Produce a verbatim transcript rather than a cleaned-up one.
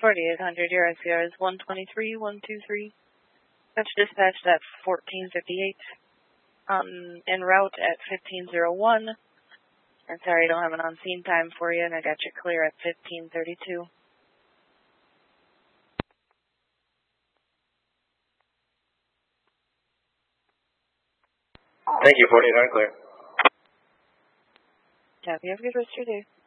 forty-eight hundred, your I C R is one twenty-three, one two three. That's dispatched at fourteen fifty-eight. Um, en route at fifteen oh one. I'm sorry, I don't have an on-scene time for you, and I got you clear at fifteen thirty-two. Thank you, forty-eight hundred, clear. Yeah, you have a good rest of your day.